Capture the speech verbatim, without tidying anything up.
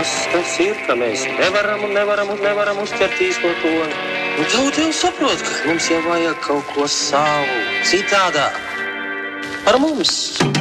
tas, tas ir, ka mēs nevaram un nevaram un nevaram uzķert īsto toņu. Un tauta jau saprot, ka mums jau vajag kaut ko savu, citādāk. Par mums.